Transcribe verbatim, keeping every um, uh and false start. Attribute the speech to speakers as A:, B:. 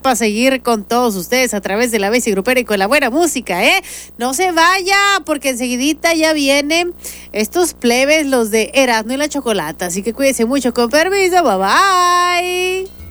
A: para seguir con todos ustedes a través de la Bestia Grupera y con la buena música, ¿eh? No se vaya, porque enseguidita ya vienen estos plebes, los de Erasmo y la Chocolata. Así que cuídense mucho, con permiso, bye bye.